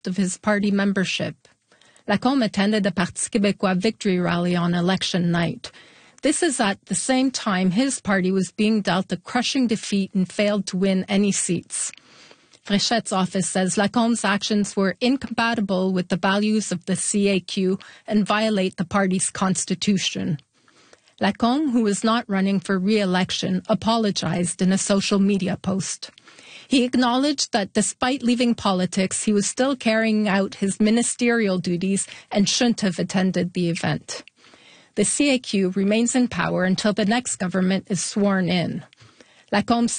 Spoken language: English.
of his party membership. Lacombe attended the Parti Québécois victory rally on election night. This is at the same time his party was being dealt a crushing defeat and failed to win any seats. Fréchette's office says Lacombe's actions were incompatible with the values of the CAQ and violate the party's constitution. Lacombe, who was not running for re-election, apologized in a social media post. He acknowledged that despite leaving politics, he was still carrying out his ministerial duties and shouldn't have attended the event. The CAQ remains in power until the next government is sworn in. Lacombe